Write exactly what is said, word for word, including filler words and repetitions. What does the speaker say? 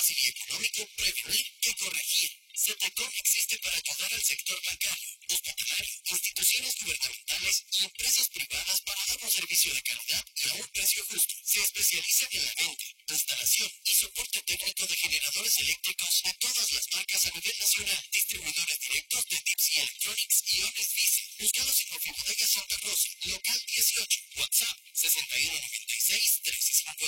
fácil y económico prevenir que corregir. Setecom existe para ayudar al sector bancario, hospitalario, instituciones gubernamentales y empresas privadas para dar un servicio de calidad y a un precio justo. Se especializa en la venta, instalación y soporte técnico de generadores eléctricos a todas las marcas a nivel nacional. Distribuidores directos de Dipsy Electronics y Honest Diesel. Buscados en Bodega Santa Rosa, local dieciocho. WhatsApp sesenta y uno noventa y seis trece cincuenta.